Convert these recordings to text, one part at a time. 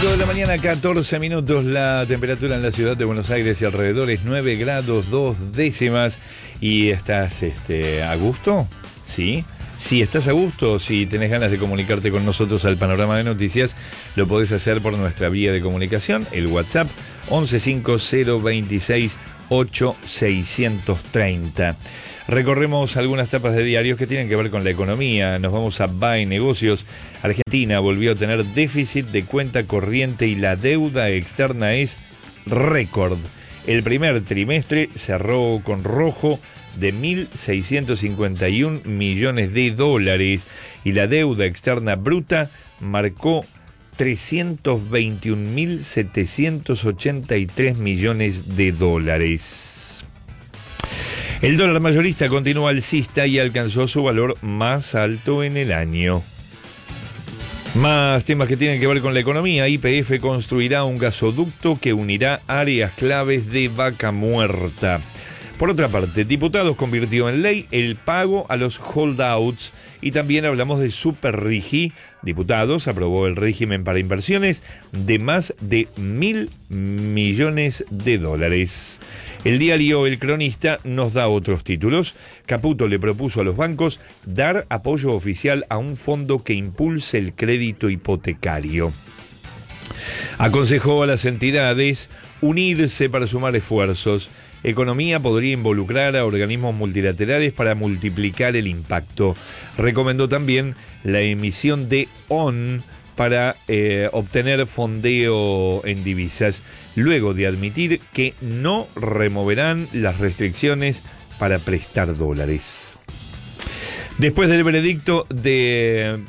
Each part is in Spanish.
5 de la mañana, 14 minutos, la temperatura en la ciudad de Buenos Aires y alrededores 9 grados 2 décimas. ¿Y estás a gusto? ¿Sí? Si estás a gusto, si tenés ganas de comunicarte con nosotros al Panorama de Noticias, lo podés hacer por nuestra vía de comunicación, el WhatsApp 11502608-630. Recorremos algunas tapas de diarios que tienen que ver con la economía. Nos vamos a BAE Negocios. Argentina volvió a tener déficit de cuenta corriente y la deuda externa es récord. El primer trimestre cerró con rojo de 1.651 millones de dólares y la deuda externa bruta marcó 321.783 millones de dólares. El dólar mayorista continúa alcista y alcanzó su valor más alto en el año. Más temas que tienen que ver con la economía. YPF construirá un gasoducto que unirá áreas claves de Vaca Muerta. Por otra parte, diputados convirtió en ley el pago a los holdouts y también hablamos de Superrigi. Diputados aprobó el régimen para inversiones de más de 1.000 millones de dólares. El diario El Cronista nos da otros títulos. Caputo le propuso a los bancos dar apoyo oficial a un fondo que impulse el crédito hipotecario. Aconsejó a las entidades unirse para sumar esfuerzos. Economía podría involucrar a organismos multilaterales para multiplicar el impacto. Recomendó también la emisión de ON para obtener fondeo en divisas, luego de admitir que no removerán las restricciones para prestar dólares. Después del veredicto de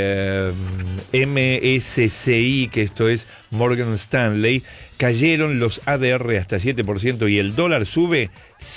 MSCI, que esto es Morgan Stanley, cayeron los ADR hasta 7% y el dólar sube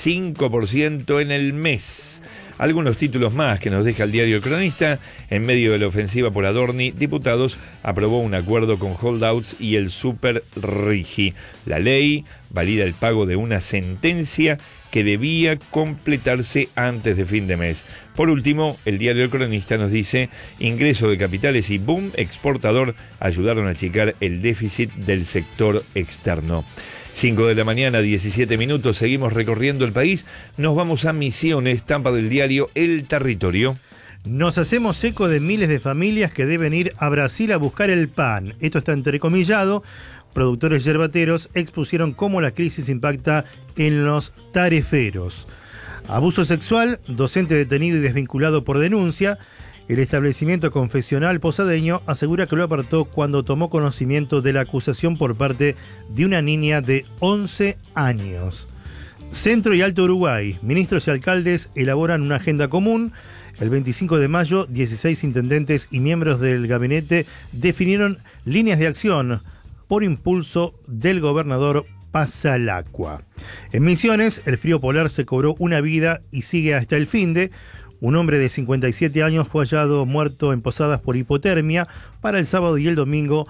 5% en el mes. Algunos títulos más que nos deja el diario El Cronista. En medio de la ofensiva por Adorni, diputados aprobó un acuerdo con holdouts y el Superrigi. La ley valida el pago de una sentencia que debía completarse antes de fin de mes. Por último, el diario El Cronista nos dice: ingreso de capitales y boom exportador ayudaron a achicar el déficit del sector externo. 5 de la mañana, 17 minutos, seguimos recorriendo el país. Nos vamos a Misiones, tampa del diario El Territorio. Nos hacemos eco de miles de familias que deben ir a Brasil a buscar el pan. Esto está entrecomillado. Productores yerbateros expusieron cómo la crisis impacta en los tareferos. Abuso sexual, docente detenido y desvinculado por denuncia. El establecimiento confesional posadeño asegura que lo apartó cuando tomó conocimiento de la acusación por parte de una niña de 11 años. Centro y Alto Uruguay, ministros y alcaldes elaboran una agenda común. El 25 de mayo, 16 intendentes y miembros del gabinete definieron líneas de acción por impulso del gobernador Pasalacqua. En Misiones, el frío polar se cobró una vida y sigue hasta el finde. Un hombre de 57 años fue hallado muerto en Posadas por hipotermia. Para el sábado y el domingo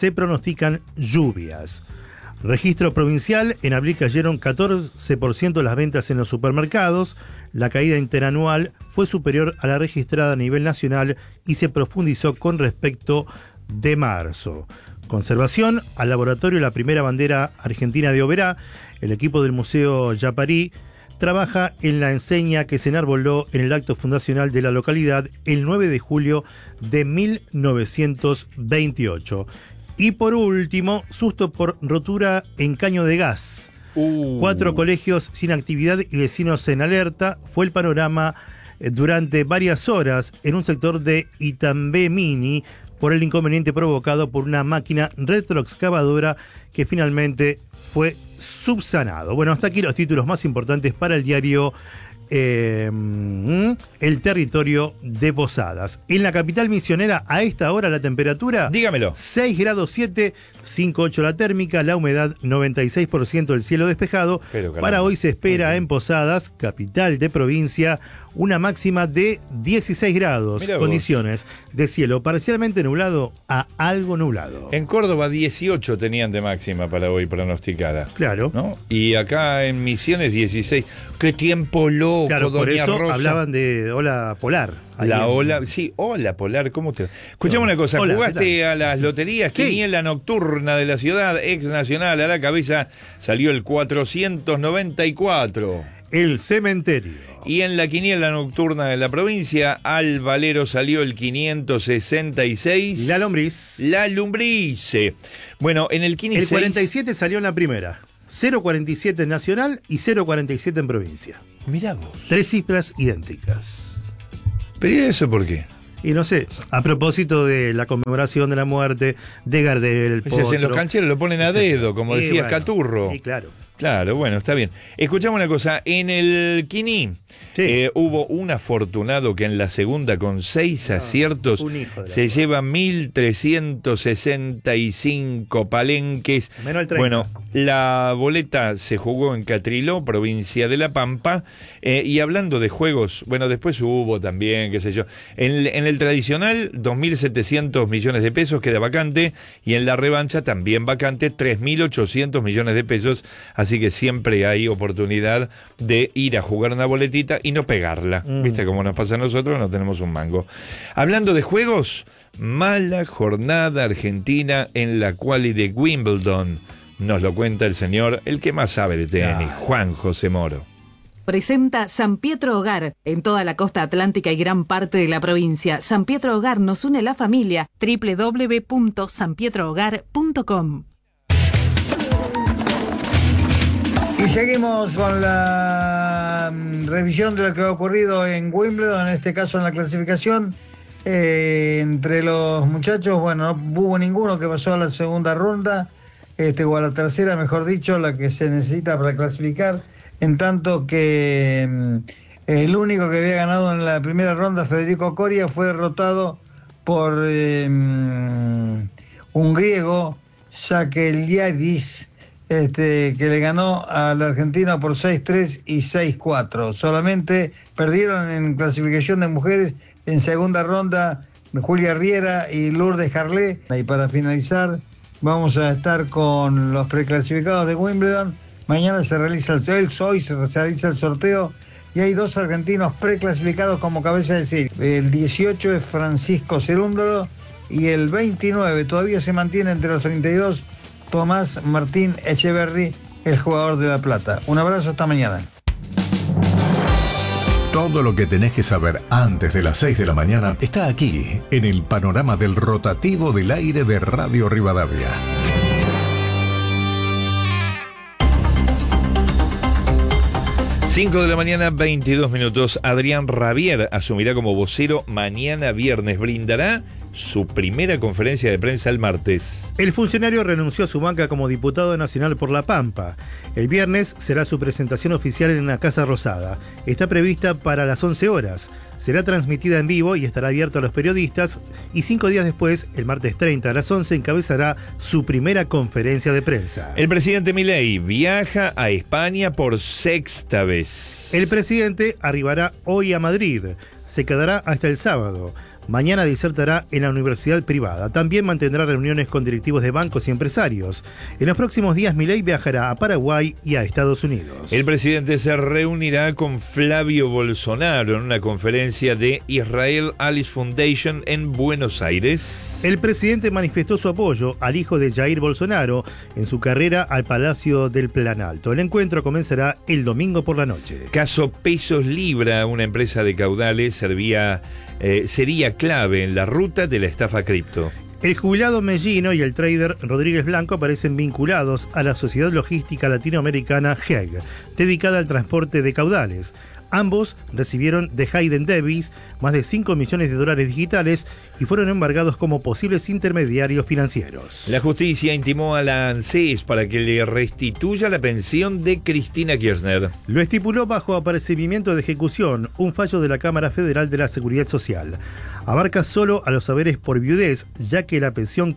se pronostican lluvias. Registro provincial, en abril cayeron 14% las ventas en los supermercados. La caída interanual fue superior a la registrada a nivel nacional y se profundizó con respecto de marzo. Conservación, al laboratorio La Primera Bandera Argentina de Oberá. El equipo del Museo Yaparí trabaja en la enseña que se enarboló en el acto fundacional de la localidad el 9 de julio de 1928. Y por último, susto por rotura en caño de gas. 4 colegios sin actividad y vecinos en alerta. Fue el panorama durante varias horas en un sector de Itambé Mini por el inconveniente provocado por una máquina retroexcavadora que finalmente fue subsanado. Bueno, hasta aquí los títulos más importantes para el diario El Territorio de Posadas. En la capital misionera, a esta hora la temperatura, dígamelo, 6 grados 7, 5,8 la térmica, la humedad 96%, el cielo despejado. Para hoy se espera en Posadas, capital de provincia, una máxima de 16 grados. Mirá vos. Condiciones de cielo parcialmente nublado a algo nublado. En Córdoba 18 tenían de máxima para hoy pronosticada. Claro. ¿No? Y acá en Misiones 16. ¡Qué tiempo loco, Claro, por doña eso Rosa! hablaban de ola polar. Ahí La en- ola, sí, hola polar, ¿cómo te...? Escuchame una cosa, Hola, ¿jugaste ¿qué tal? a las loterías? Sí. Quiniela nocturna de la ciudad, ex nacional, a la cabeza salió el 494. El cementerio. Y en la quiniela nocturna de la provincia, al valero salió el 566. La lombriz. La lumbrice. Bueno, en el 15 El 47 salió en la primera. 0,47 en nacional y 0,47 en provincia. Mirá vos. 3 cifras idénticas. ¿Pero y eso por qué? Y no sé, a propósito de la conmemoración de la muerte de Gardel, el Se hacen los potro, cancheros, lo ponen a etcétera. dedo, como Y decía bueno, Caturro. Y claro. Claro, bueno, está bien. Escuchame una cosa, en el Quiní Sí. hubo un afortunado que en la segunda con 6 aciertos un hijo de la se suerte. lleva 1.365 palenques. Menos el 30. Bueno, la boleta se jugó en Catriló, provincia de La Pampa, y hablando de juegos, bueno, después hubo también, qué sé yo, en el tradicional 2.700 millones de pesos queda vacante, y en la revancha también vacante 3.800 millones de pesos, así que siempre hay oportunidad de ir a jugar una boletita y no pegarla. ¿Viste cómo nos pasa a nosotros? No tenemos un mango. Hablando de juegos, mala jornada argentina en la quali de Wimbledon. Nos lo cuenta el señor, el que más sabe de tenis, Juan José Moro. Presenta San Pietro Hogar en toda la costa atlántica y gran parte de la provincia. San Pietro Hogar nos une la familia. www.sanpietrohogar.com. Y seguimos con la revisión de lo que ha ocurrido en Wimbledon, en este caso en la clasificación. Entre los muchachos, bueno, no hubo ninguno que pasó a la segunda ronda, o a la tercera, mejor dicho, la que se necesita para clasificar. En tanto que el único que había ganado en la primera ronda, Federico Coria, fue derrotado por un griego, Sakeliadis, que le ganó al argentino por 6-3 y 6-4. Solamente perdieron en clasificación de mujeres en segunda ronda Julia Riera y Lourdes Jarlé. Y para finalizar, vamos a estar con los preclasificados de Wimbledon. Mañana se realiza hoy se realiza el sorteo y hay 2 argentinos preclasificados como cabeza de serie. El 18 es Francisco Cerúndolo y el 29 todavía se mantiene entre los 32 Tomás Martín Echeverry, el jugador de La Plata. Un abrazo, hasta mañana. Todo lo que tenés que saber antes de las 6 de la mañana está aquí, en el panorama del rotativo del aire de Radio Rivadavia. 5 de la mañana, 22 minutos. Adrián Rabier asumirá como vocero mañana viernes. Brindará su primera conferencia de prensa el martes. El funcionario renunció a su banca como diputado nacional por La Pampa. El viernes será su presentación oficial en la Casa Rosada. Está prevista para las 11 horas. Será transmitida en vivo y estará abierta a los periodistas. Y 5 días después, el martes 30 a las 11, encabezará su primera conferencia de prensa. El presidente Milei viaja a España por sexta vez. El presidente arribará hoy a Madrid. Se quedará hasta el sábado. Mañana disertará en la universidad privada. También mantendrá reuniones con directivos de bancos y empresarios. En los próximos días, Milei viajará a Paraguay y a Estados Unidos. El presidente se reunirá con Flavio Bolsonaro en una conferencia de Israel Alice Foundation en Buenos Aires. El presidente manifestó su apoyo al hijo de Jair Bolsonaro en su carrera al Palacio del Planalto. El encuentro comenzará el domingo por la noche. Caso Pesos Libra, una empresa de caudales, sería clave en la ruta de la estafa cripto. El jubilado Mellino y el trader Rodríguez Blanco aparecen vinculados a la Sociedad Logística Latinoamericana HEG, dedicada al transporte de caudales. Ambos recibieron de Hayden Davis más de $5 millones digitales y fueron embargados como posibles intermediarios financieros. La justicia intimó a la ANSES para que le restituya la pensión de Cristina Kirchner. Lo estipuló bajo apercibimiento de ejecución, un fallo de la Cámara Federal de la Seguridad Social. Abarca solo a los haberes por viudez, ya que la pensión como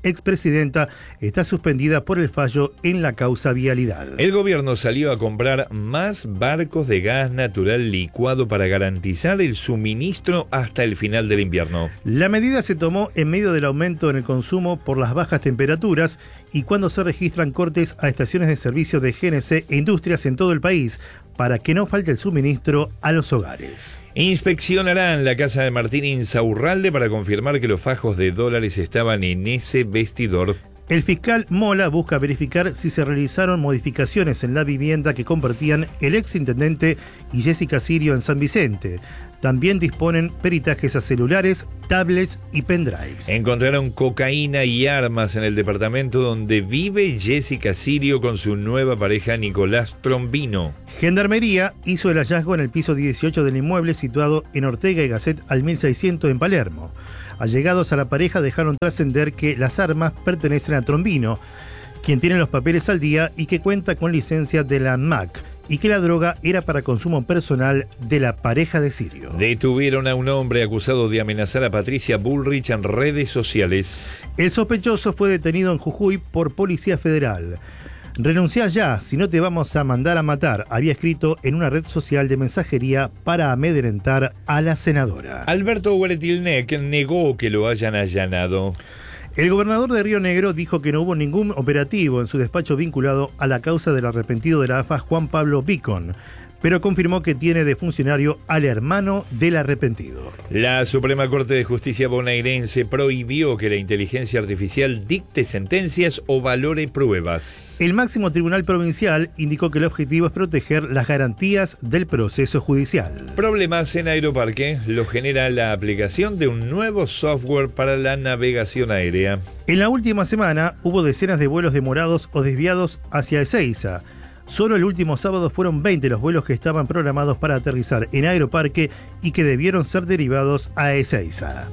expresidenta está suspendida por el fallo en la causa vialidad. El gobierno salió a comprar más barcos de gas natural licuado para garantizar el suministro hasta el final del invierno. La medida se tomó en medio del aumento en el consumo por las bajas temperaturas y cuando se registran cortes a estaciones de servicio de GNC e industrias en todo el país, para que no falte el suministro a los hogares. Inspeccionarán la casa de Martín Insaurralde para confirmar que los fajos de dólares estaban en ese vestidor. El fiscal Mola busca verificar si se realizaron modificaciones en la vivienda que compartían el exintendente y Jessica Sirio en San Vicente. También disponen peritajes a celulares, tablets y pendrives. Encontraron cocaína y armas en el departamento donde vive Jessica Sirio con su nueva pareja Nicolás Trombino. Gendarmería hizo el hallazgo en el piso 18 del inmueble situado en Ortega y Gasset al 1600 en Palermo. Allegados a la pareja dejaron trascender que las armas pertenecen a Trombino, quien tiene los papeles al día y que cuenta con licencia de la ANMAC, y que la droga era para consumo personal de la pareja de Sirio. Detuvieron a un hombre acusado de amenazar a Patricia Bullrich en redes sociales. El sospechoso fue detenido en Jujuy por Policía Federal. Renuncia ya, si no te vamos a mandar a matar, había escrito en una red social de mensajería para amedrentar a la senadora. Alberto Huertilnec negó que lo hayan allanado. El gobernador de Río Negro dijo que no hubo ningún operativo en su despacho vinculado a la causa del arrepentido de la AFA Juan Pablo Bicon, pero confirmó que tiene de funcionario al hermano del arrepentido. La Suprema Corte de Justicia bonaerense prohibió que la inteligencia artificial dicte sentencias o valore pruebas. El máximo tribunal provincial indicó que el objetivo es proteger las garantías del proceso judicial. Problemas en Aeroparque lo genera la aplicación de un nuevo software para la navegación aérea. En la última semana hubo decenas de vuelos demorados o desviados hacia Ezeiza. Solo el último sábado fueron 20 los vuelos que estaban programados para aterrizar en Aeroparque y que debieron ser derivados a Ezeiza.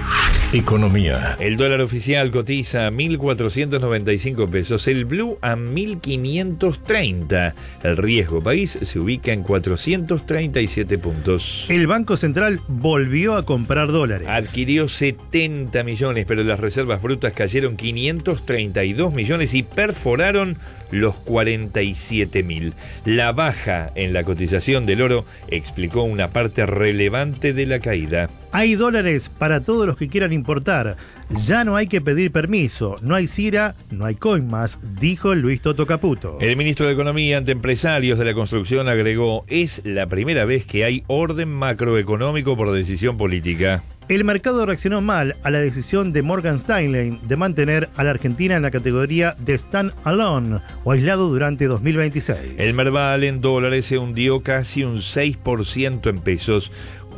Economía. El dólar oficial cotiza a 1.495 pesos, el blue a 1.530. El riesgo país se ubica en 437 puntos. El Banco Central volvió a comprar dólares. Adquirió 70 millones, pero las reservas brutas cayeron 532 millones y perforaron los 47.000. La baja en la cotización del oro explicó una parte relevante de la caída. Hay dólares para todos los que quieran importar. Ya no hay que pedir permiso, no hay CIRA, no hay coin más, dijo Luis Toto Caputo. El ministro de Economía ante empresarios de la construcción agregó: es la primera vez que hay orden macroeconómico por decisión política. El mercado reaccionó mal a la decisión de Morgan Stanley de mantener a la Argentina en la categoría de stand alone o aislado durante 2026. El Merval en dólares se hundió casi un 6% en pesos.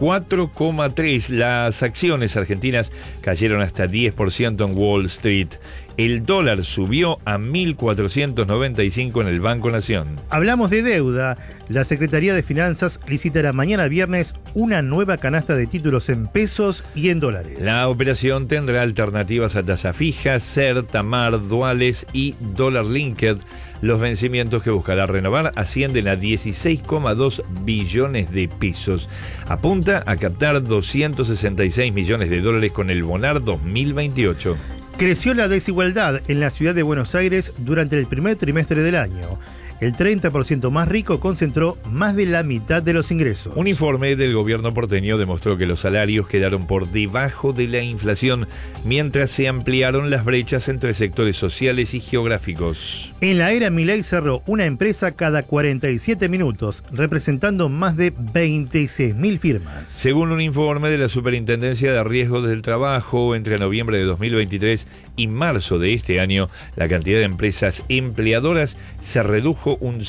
4,3%. Las acciones argentinas cayeron hasta 10% en Wall Street. El dólar subió a 1.495 en el Banco Nación. Hablamos de deuda. La Secretaría de Finanzas licitará mañana viernes una nueva canasta de títulos en pesos y en dólares. La operación tendrá alternativas a tasa fija, SER, TAMAR, duales y dólar linked. Los vencimientos que buscará renovar ascienden a 16,2 billones de pesos. Apunta a captar 266 millones de dólares con el Bonar 2028. Creció la desigualdad en la ciudad de Buenos Aires durante el primer trimestre del año. El 30% más rico concentró más de la mitad de los ingresos. Un informe del gobierno porteño demostró que los salarios quedaron por debajo de la inflación, mientras se ampliaron las brechas entre sectores sociales y geográficos. En la era Milei cerró una empresa cada 47 minutos, representando más de 26.000 firmas. Según un informe de la Superintendencia de Riesgos del Trabajo, entre noviembre de 2023 y marzo de este año, la cantidad de empresas empleadoras se redujo un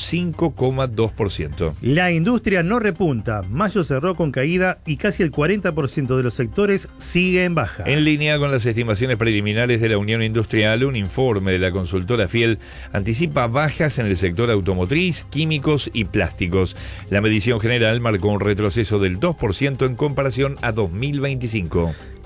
5,2%. La industria no repunta. Mayo cerró con caída y casi el 40% de los sectores sigue en baja. En línea con las estimaciones preliminares de la Unión Industrial, un informe de la consultora Fiel anticipa bajas en el sector automotriz, químicos y plásticos. La medición general marcó un retroceso del 2% en comparación a 2025.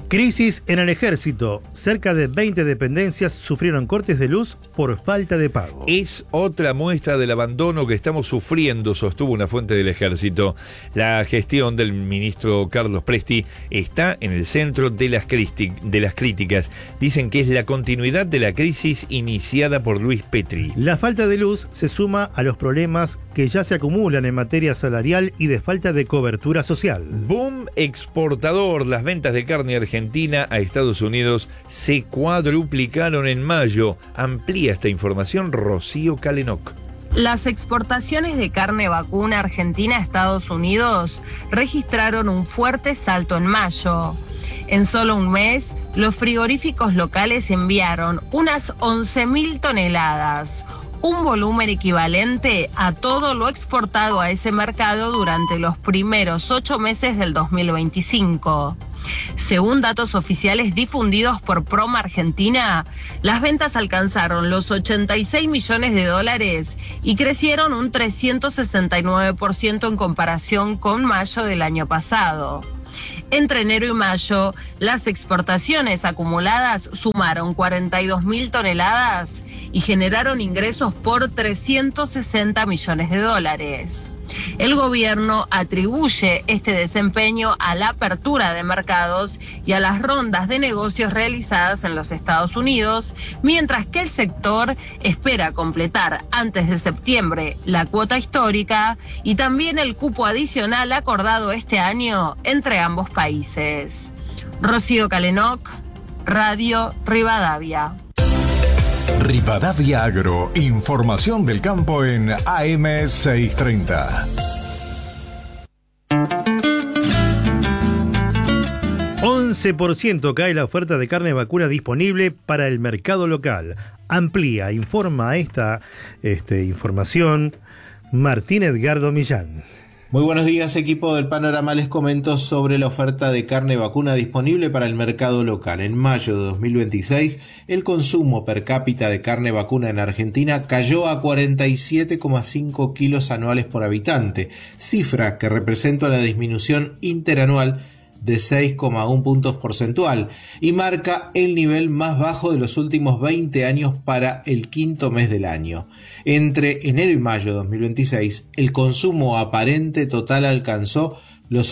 Crisis en el ejército. Cerca de 20 dependencias sufrieron cortes de luz por falta de pago. Es otra muestra del abandono que estamos sufriendo, sostuvo una fuente del ejército. La gestión del ministro Carlos Presti está en el centro de las críticas. Dicen que es la continuidad de la crisis iniciada por Luis Petri. La falta de luz se suma a los problemas que ya se acumulan en materia salarial y de falta de cobertura social. Boom exportador. Las ventas de carne argentina a Estados Unidos se cuadruplicaron en mayo. Amplía esta información Rocío Calenoc. Las exportaciones de carne vacuna argentina a Estados Unidos registraron un fuerte salto en mayo. En solo un mes, los frigoríficos locales enviaron unas 11.000 toneladas, un volumen equivalente a todo lo exportado a ese mercado durante los primeros 8 meses del 2025. Según datos oficiales difundidos por Proma Argentina, las ventas alcanzaron los $86 millones y crecieron un 369% en comparación con mayo del año pasado. Entre enero y mayo, las exportaciones acumuladas sumaron 42.000 toneladas y generaron ingresos por $360 millones. El gobierno atribuye este desempeño a la apertura de mercados y a las rondas de negocios realizadas en los Estados Unidos, mientras que el sector espera completar antes de septiembre la cuota histórica y también el cupo adicional acordado este año entre ambos países. Rocío Calenoc, Radio Rivadavia. Rivadavia Agro, información del campo en AM 630. 11% cae la oferta de carne vacuna disponible para el mercado local. Amplía, informa esta información Martín Edgardo Millán. Muy buenos días, equipo del Panorama. Les comento sobre la oferta de carne vacuna disponible para el mercado local. En mayo de 2026, el consumo per cápita de carne vacuna en Argentina cayó a 47,5 kilos anuales por habitante, cifra que representa una disminución interanual de 6,1 puntos porcentual y marca el nivel más bajo de los últimos 20 años para el quinto mes del año. Entre enero y mayo de 2026, el consumo aparente total alcanzó los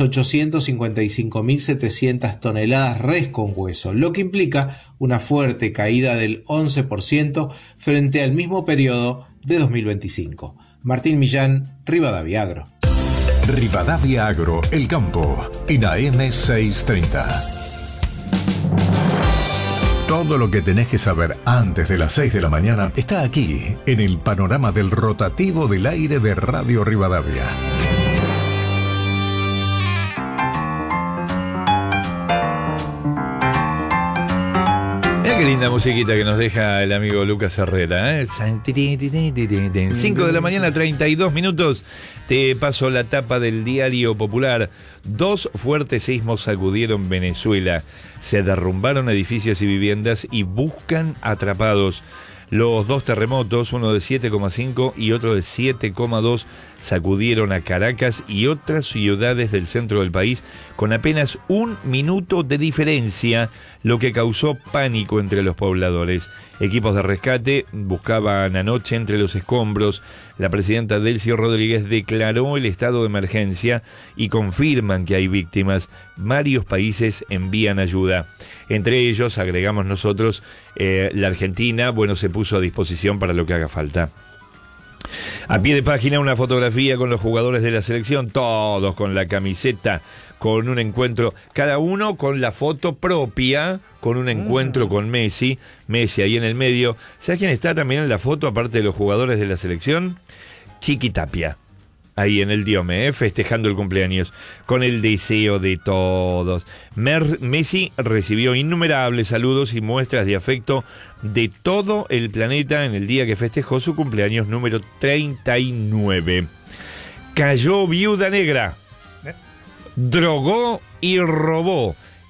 855.700 toneladas res con hueso, lo que implica una fuerte caída del 11% frente al mismo periodo de 2025. Martín Millán, Rivadavia Agro. Rivadavia Agro, el campo, en AM 630. Todo lo que tenés que saber antes de las 6 de la mañana está aquí, en el panorama del rotativo del aire de Radio Rivadavia. Mira qué linda musiquita que nos deja el amigo Lucas Herrera, ¿eh? 5 de la mañana, 32 minutos. Te paso la tapa del Diario Popular. 2 fuertes sismos sacudieron Venezuela. Se derrumbaron edificios y viviendas y buscan atrapados. Los 2 terremotos, uno de 7,5 y otro de 7,2, sacudieron a Caracas y otras ciudades del centro del país con apenas 1 minuto de diferencia, lo que causó pánico entre los pobladores. Equipos de rescate buscaban anoche entre los escombros. La presidenta Delcy Rodríguez declaró el estado de emergencia y confirman que hay víctimas. Varios países envían ayuda. Entre ellos, agregamos nosotros, la Argentina, se puso a disposición para lo que haga falta. A pie de página, una fotografía con los jugadores de la selección, todos con la camiseta, con un encuentro, cada uno con la foto propia, con un encuentro con Messi ahí en el medio. ¿Sabes quién está también en la foto, aparte de los jugadores de la selección? Chiqui Tapia, ahí en el Diome, festejando el cumpleaños, con el deseo de todos. Messi recibió innumerables saludos y muestras de afecto de todo el planeta en el día que festejó su cumpleaños número 39. Cayó viuda negra, drogó y robó.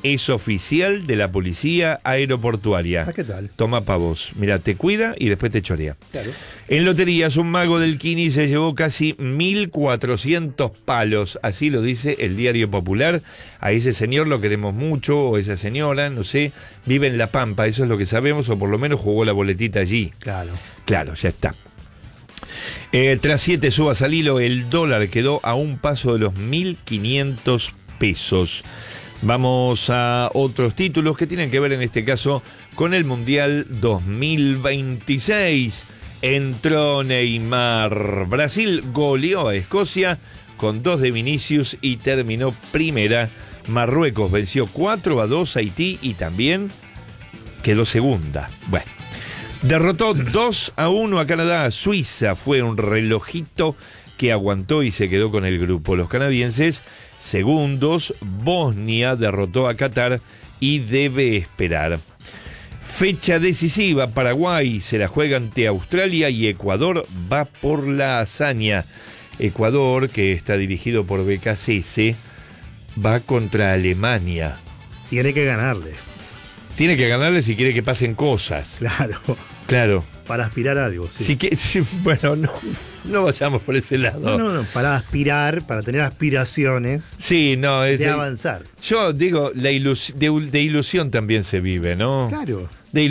es oficial de la policía aeroportuaria. ¿Qué tal? Toma pa' vos. Mira, te cuida y después te chorea. Claro. En loterías, un mago del Kini se llevó casi 1.400 palos. Así lo dice el Diario Popular. A ese señor lo queremos mucho, o esa señora, no sé, vive en La Pampa, eso es lo que sabemos, o por lo menos jugó la boletita allí. Claro. Claro, ya está. Tras 7 subas al hilo, el dólar quedó a un paso de los 1.500 pesos. Vamos a otros títulos que tienen que ver en este caso con el Mundial 2026. Entró Neymar. Brasil goleó a Escocia con 2 de Vinicius y terminó primera. Marruecos venció 4-2 a Haití y también quedó segunda. Bueno. Derrotó 2-1 a Canadá. Suiza fue un relojito que aguantó y se quedó con el grupo. Los canadienses segundos. Bosnia derrotó a Qatar y debe esperar. Fecha decisiva. Paraguay se la juega ante Australia y Ecuador va por la hazaña. Ecuador, que está dirigido por BKCS, va contra Alemania. Tiene que ganarle. Tiene que ganarle si quiere que pasen cosas. Claro. Claro. Para aspirar a algo, sí. Bueno, no vayamos por ese lado. No, para aspirar, para tener aspiraciones. Sí, no, es de avanzar. Yo digo, de ilusión también se vive, ¿no? Claro.